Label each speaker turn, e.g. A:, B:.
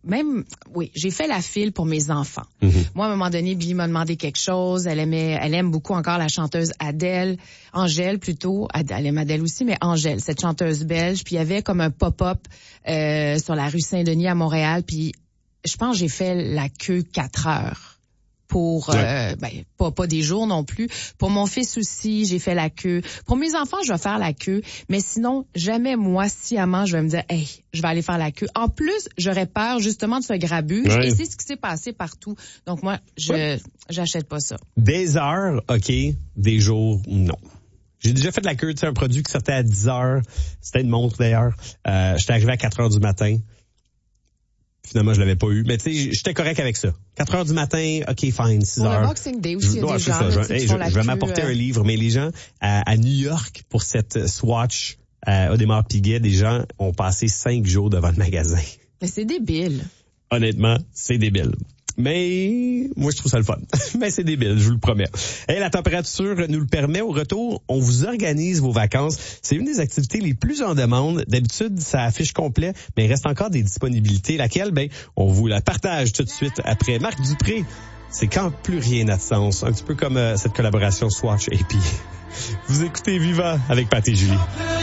A: j'ai fait la file pour mes enfants. Moi, à un moment donné, Billy m'a demandé quelque chose. Elle aime beaucoup encore la chanteuse Angèle plutôt. Elle aime Adèle aussi, mais Angèle, cette chanteuse belge. Puis il y avait comme un pop-up sur la rue Saint-Denis à Montréal. Puis je pense que j'ai fait la queue 4 heures. Pour pas des jours non plus. Pour mon fils aussi, j'ai fait la queue. Pour mes enfants, je vais faire la queue, mais sinon jamais moi sciemment je vais me dire hey, je vais aller faire la queue. En plus, j'aurais peur justement de ce grabuge et c'est ce qui s'est passé partout. Donc moi, j'achète pas ça.
B: Des heures, OK, des jours non. J'ai déjà fait de la queue, tu sais, un produit qui sortait à 10 heures. C'était une montre d'ailleurs. J'étais arrivé à 4 heures du matin. Finalement, je l'avais pas eu. Mais tu sais, j'étais correct avec ça. 4 heures du matin, OK, fine, 6 heures.
A: Pour le Boxing Day aussi, il y a des gens
B: je vais m'apporter un livre. Mais les gens, à New York, pour cette Swatch, Audemars Piguet, des gens ont passé 5 jours devant le magasin.
A: Mais c'est débile.
B: Honnêtement, c'est débile. Mais moi, je trouve ça le fun. Mais c'est débile, je vous le promets. Et la température nous le permet. Au retour, on vous organise vos vacances. C'est une des activités les plus en demande. D'habitude, ça affiche complet, mais il reste encore des disponibilités. Laquelle, on vous la partage tout de suite après. Marc Dupré, c'est quand plus rien n'a de sens. Un petit peu comme cette collaboration Swatch et puis vous écoutez Viva avec Pat et Julie.